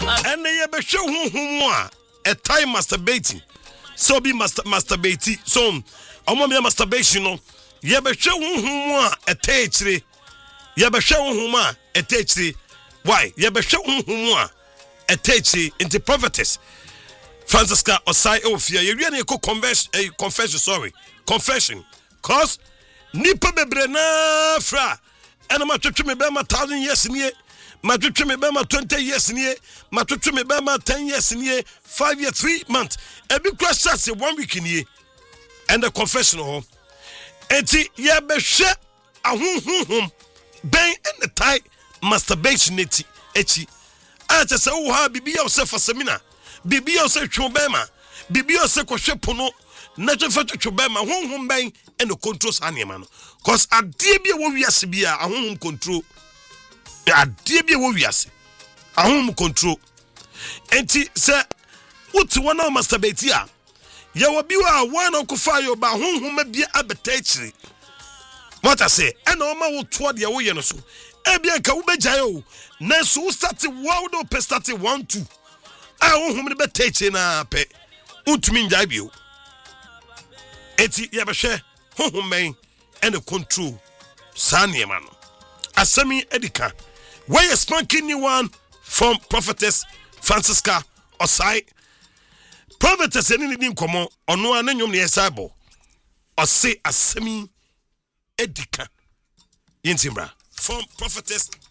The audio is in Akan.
And they be show who a time masturbating. So be masturbating. So omo masturbation no. Ye be show who a teachre. Ye be show who a teachre. Why? Ye be show who a teachre into prophetess. Francisca Osai Ofia. You really go confession. Cause nipa bebre na fra. And I'm to me be my 1,000 years in ye. My to me be my 20 years in ye. My to me be my 10 years in ye. 5 years, 3 months. Every question say 1 week in ye. And the confession home. Enti ye be share a hum ben and the tie masturbation echi. I just say oh ha bibi yourself for seminar. Bibi yourself chobema. Bibi yourself kwhwe pono. Na jefa chobema hum ben and the controls animal. Cause a dear be what we are be a home control. A dear be what we are a home control. Enti say what one masturbate here. Ya will be one uncle fire by whom may be abetage. What I say, and all my toward the way and so. Ebia Kaubejayo, Nesu started wild or pestate 1 2. I won't be betage na pe. Utmin Jabio. Eti Yabashe, home main, and the control. Sanya man. Asemi Edika. Where a spanking new one from Prophetess Francisca Osai. Prophetess any nim komo ono ananyom ne yesabo ose asemi edika yintimbra from Prophetess